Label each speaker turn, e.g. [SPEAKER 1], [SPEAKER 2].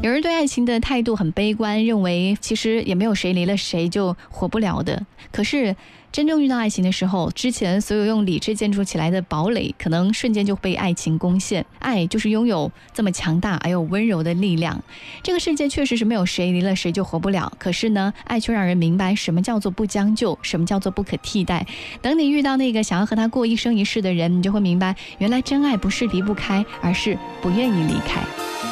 [SPEAKER 1] 有人对爱情的态度很悲观，认为其实也没有谁离了谁就活不了的。可是真正遇到爱情的时候，之前所有用理智建筑起来的堡垒，可能瞬间就被爱情攻陷。爱就是拥有这么强大而又温柔的力量。这个世界确实是没有谁离了谁就活不了，可是呢，爱却让人明白什么叫做不将就，什么叫做不可替代。等你遇到那个想要和他过一生一世的人，你就会明白，原来真爱不是离不开，而是不愿意离开。